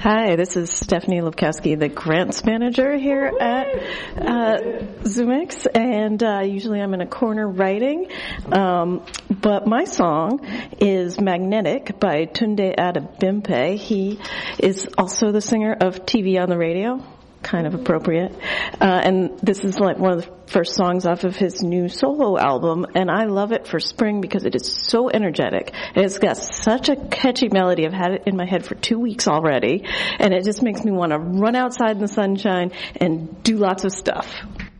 Hi, this is Stephanie Lubkowski, the grants manager here at Zoomix, and usually I'm in a corner writing, but my song is Magnetic by Tunde Adebimpe. He is also the singer of TV on the Radio. Kind of appropriate. And this is like one of the first songs off of his new solo album, and I love it for spring because it is so energetic. And it's got such a catchy melody. I've had it in my head for 2 weeks already, and it just makes me want to run outside in the sunshine and do lots of stuff.